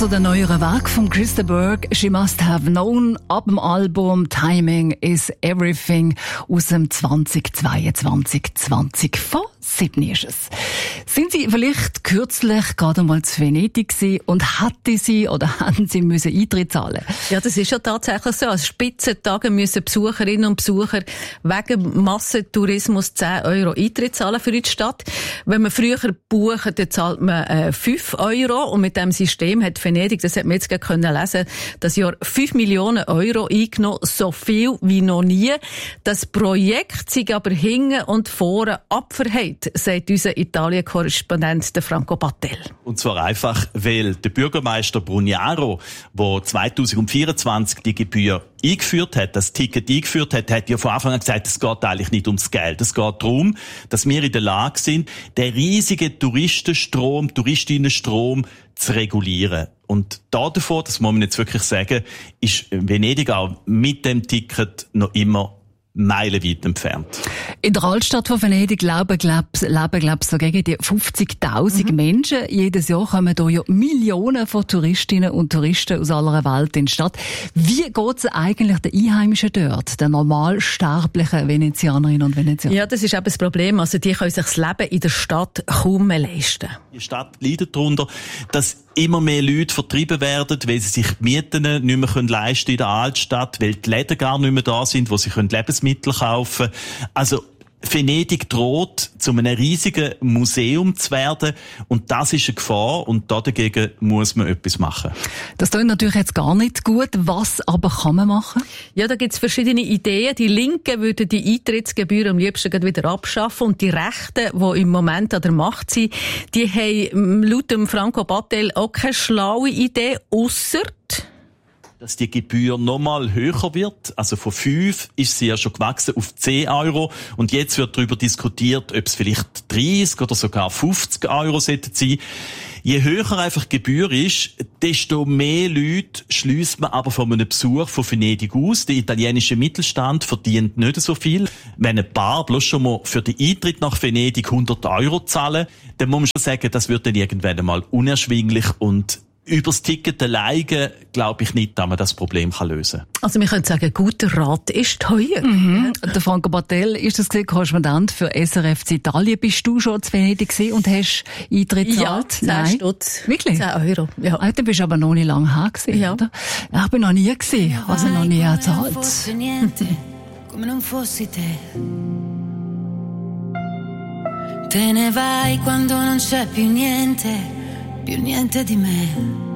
zu den neueren Werk von Chris de Burgh, She Must Have Known, ab dem Album Timing is Everything aus dem 2022 von Sydney ist es. Sind Sie vielleicht kürzlich gerade mal zu Venedig gewesen und hätten Sie oder hätten Sie müssen Eintritt zahlen? Ja, das ist ja tatsächlich so. An Spitzentage müssen Besucherinnen und Besucher wegen Massentourismus 10 € Eintritt zahlen für die Stadt. Wenn man früher bucht, dann zahlt man 5 € und mit diesem System hat Venedig, das hat man jetzt gerade können lesen, das Jahr 5 Millionen € eingenommen, so viel wie noch nie. Das Projekt sei aber hinten und vorne abverhängt, sagt unser Italien-Korrespondent Franco Battel. Und zwar einfach, weil der Bürgermeister Brugnaro, der 2024 die Gebühr eingeführt hat, das Ticket eingeführt hat, hat ja von Anfang an gesagt, es geht eigentlich nicht ums Geld. Es geht darum, dass wir in der Lage sind, den riesigen Touristinnenstrom zu regulieren. Und davon, das muss man jetzt wirklich sagen, ist Venedig auch mit dem Ticket noch immer meilenweit entfernt. In der Altstadt von Venedig leben so gegen die 50.000 Menschen. Jedes Jahr kommen hier ja Millionen von Touristinnen und Touristen aus aller Welt in die Stadt. Wie geht es eigentlich den Einheimischen dort, den normalsterblichen Venezianerinnen und Venezianern? Ja, das ist eben das Problem. Also die können sich das Leben in der Stadt kaum mehr leisten. Die Stadt leidet darunter, dass immer mehr Leute vertrieben werden, weil sie sich die Mieten nicht mehr leisten können in der Altstadt, weil die Läden gar nicht mehr da sind, wo sie Lebensmittel kaufen können. Also Venedig droht, zu einem riesigen Museum zu werden. Und das ist eine Gefahr. Und dagegen muss man etwas machen. Das klingt natürlich jetzt gar nicht gut. Was aber kann man machen? Ja, da gibt es verschiedene Ideen. Die Linken würden die Eintrittsgebühr am liebsten wieder abschaffen. Und die Rechten, die im Moment an der Macht sind, die haben laut dem Franco Battel auch keine schlaue Idee, ausser dass die Gebühr nochmal höher wird. Also von 5 ist sie ja schon gewachsen auf 10 €. Und jetzt wird darüber diskutiert, ob es vielleicht 30 oder sogar 50 € sollten sein. Je höher einfach die Gebühr ist, desto mehr Leute schliesst man aber von einem Besuch von Venedig aus. Der italienische Mittelstand verdient nicht so viel. Wenn ein Paar bloß schon mal für den Eintritt nach Venedig 100 € zahlen, dann muss man schon sagen, das wird dann irgendwann einmal unerschwinglich und übers Ticket alleine glaube ich nicht, dass man das Problem lösen kann. Also wir können sagen, guter Rat ist teuer. Der Franco Battel ist das Korrespondent für SRF Italien. Bist du schon zu Venedig gewesen und hast Eintritt gezahlt? Ja, 10 Stutz. Wirklich? 10 €. Ja. Ah, dann bist du aber noch nicht lange her gewesen, ja. Oder? Ich bin noch nie gewesen, also noch nie gezahlt. Come non fossi te. Te ne vai quando non c'è più niente di me.